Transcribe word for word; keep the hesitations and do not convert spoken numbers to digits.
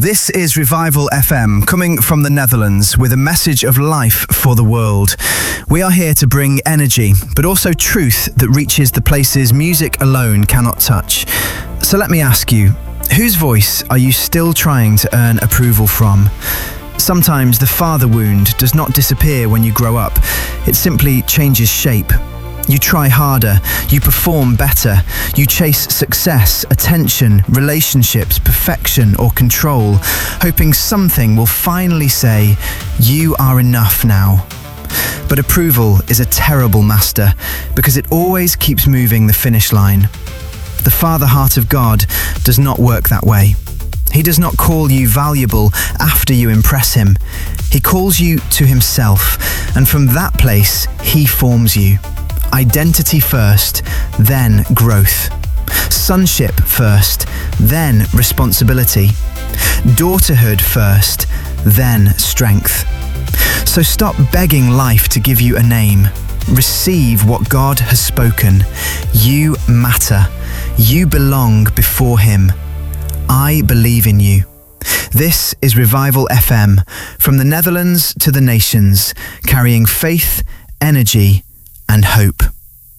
This is Revival F M, coming from the Netherlands with a message of life for the world. We are here to bring energy, but also truth that reaches the places music alone cannot touch. So let me ask you, whose voice are you still trying to earn approval from? Sometimes the father wound does not disappear when you grow up. It simply changes shape. You try harder, you perform better, you chase success, attention, relationships, perfection or control, hoping something will finally say, you are enough now. But approval is a terrible master because it always keeps moving the finish line. The Father heart of God does not work that way. He does not call you valuable after you impress him. He calls you to himself, and from that place, he forms you. Identity first, then growth. Sonship first, then responsibility. Daughterhood first, then strength. So stop begging life to give you a name. Receive what God has spoken. You matter. You belong before him. I believe in you. This is Revival F M, from the Netherlands to the nations, carrying faith, energy, and hope.